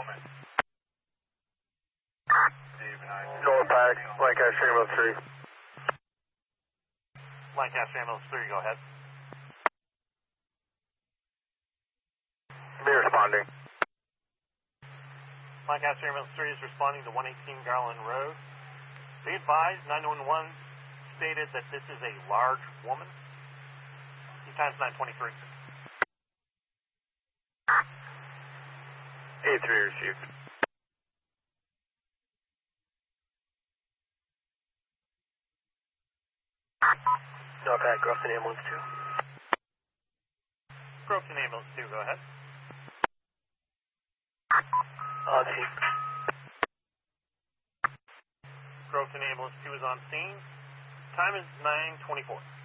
woman. North Pack, Lancaster Ambulance 3. Lancaster Ambulance 3, go ahead. Be responding. Lancaster Ambulance 3 is responding to 118 Garland Road. Be advised, 911 stated that this is a large woman. Times 923. 83 received. North Pack, Grafton Ambulance 2. Groveton Ambulance 2, go ahead. On scene. Groveton Ambulance 2 is on scene. Time is 9:24.